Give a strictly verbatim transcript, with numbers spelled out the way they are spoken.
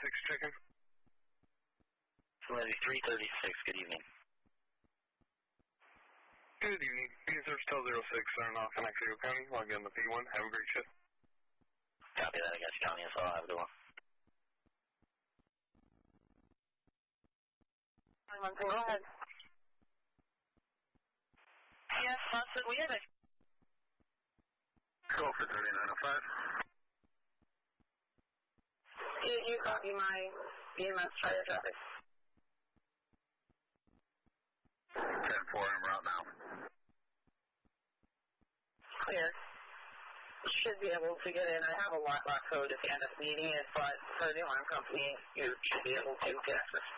thirty-six checking. Lady three thirty-six, good evening. Good evening. User still zero six, starting off in Exeter County, log in the P one. Have a great shift. Copy that, I got you, County as well. Have a good one. Go ahead. Yes, Monson, we have a... Go for thirty-nine oh five. You, you copy my B M S fire traffic. ten four, I'm out now. Clear. Should be able to get in. I have a lock lock code if you end up needing it, but for the alarm company, you should be able to get access.